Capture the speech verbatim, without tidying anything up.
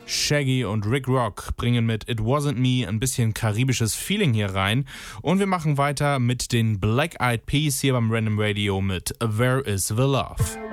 Shaggy und Rick Rock bringen mit It Wasn't Me ein bisschen karibisches Feeling hier rein. Und wir machen weiter mit den Black Eyed Peas hier beim Random Radio mit Where Is the Love?